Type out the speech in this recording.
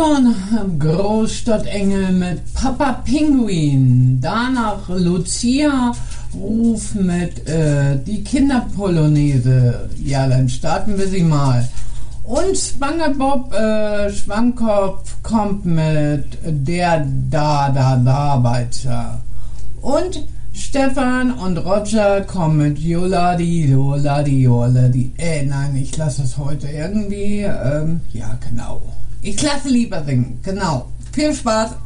Dann Großstadtengel mit Papa Pinguin. Danach Lucia Ruf mit die Kinderpolonaise. Ja, dann starten wir sie mal. Und SpongeBob Schwammkopf kommt mit der Da-Da-Da-Arbeiter. Und Stefan und Roger kommen mit Joladi, Joladi, Joladi. Nein, ich lasse es heute irgendwie. Ja, genau. Ich lasse lieber singen. Genau. Viel Spaß.